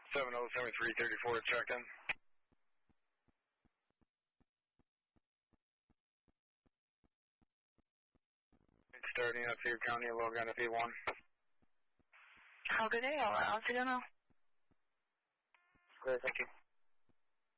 707334, check in. Starting at Cedar County, log on to P1. How good day, I'll let you know. Great, thank you.